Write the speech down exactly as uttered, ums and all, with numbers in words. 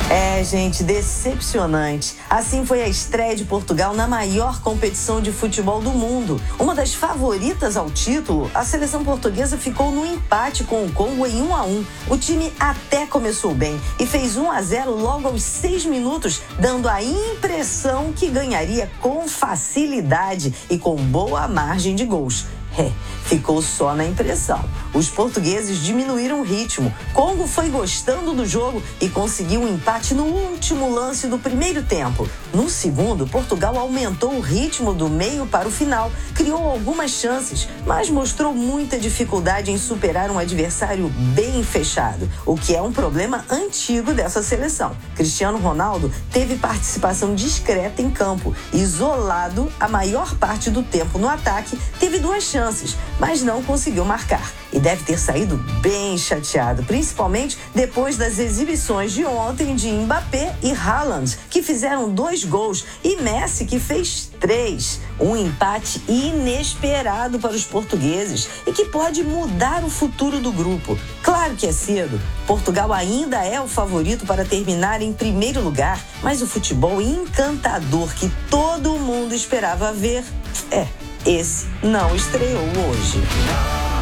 É, gente, decepcionante. Assim foi a estreia de Portugal na maior competição de futebol do mundo. Uma das favoritas ao título, a seleção portuguesa ficou no empate com o Congo em um a um. O time até começou bem e fez um a zero logo aos seis minutos, dando a impressão que ganharia com facilidade e com boa margem de gols. É, ficou só na impressão. Os portugueses diminuíram o ritmo. Congo foi gostando do jogo e conseguiu um empate no último lance do primeiro tempo. No segundo, Portugal aumentou o ritmo do meio para o final, criou algumas chances, mas mostrou muita dificuldade em superar um adversário bem fechado, o que é um problema antigo dessa seleção. Cristiano Ronaldo teve participação discreta em campo, isolado a maior parte do tempo no ataque, teve duas chances, mas não conseguiu marcar. E deve ter saído bem chateado, principalmente depois das exibições de ontem de Mbappé e Haaland, que fizeram dois gols, e Messi, que fez três. Um empate inesperado para os portugueses e que pode mudar o futuro do grupo. Claro que é cedo. Portugal ainda é o favorito para terminar em primeiro lugar, mas o futebol encantador que todo mundo esperava ver, é, esse não estreou hoje.